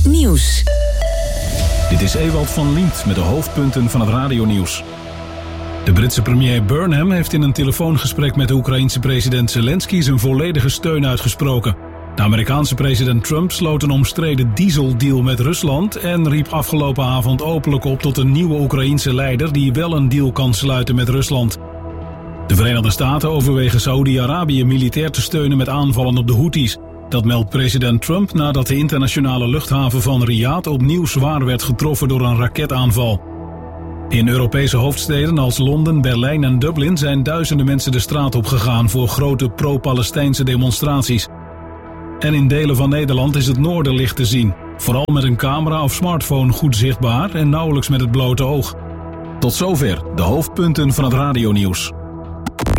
Nieuws. Dit is Ewald van Liemt met de hoofdpunten van het radionieuws. De Britse premier Burnham heeft in een telefoongesprek met de Oekraïense president Zelensky zijn volledige steun uitgesproken. De Amerikaanse president Trump sloot een omstreden dieseldeal met Rusland en riep afgelopen avond openlijk op tot een nieuwe Oekraïense leider die wel een deal kan sluiten met Rusland. De Verenigde Staten overwegen Saoedi-Arabië militair te steunen met aanvallen op de Houthis. Dat meldt president Trump nadat de internationale luchthaven van Riyadh opnieuw zwaar werd getroffen door een raketaanval. In Europese hoofdsteden als Londen, Berlijn en Dublin zijn duizenden mensen de straat op gegaan voor grote pro-Palestijnse demonstraties. En in delen van Nederland is het noorderlicht te zien. Vooral met een camera of smartphone goed zichtbaar en nauwelijks met het blote oog. Tot zover de hoofdpunten van het radionieuws.